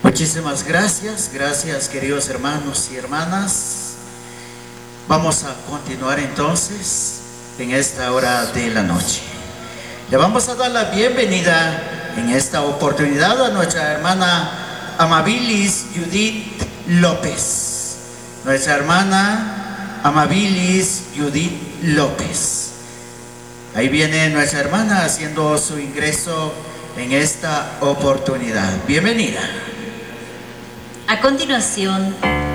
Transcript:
Muchísimas gracias, gracias queridos hermanos y hermanas. Vamos a continuar entonces en esta hora de la noche. Le vamos a dar la bienvenida en esta oportunidad a nuestra hermana Amabilis Judith López. Nuestra hermana Amabilis Judith López. Ahí viene nuestra hermana haciendo su ingreso en esta oportunidad. Bienvenida. A continuación,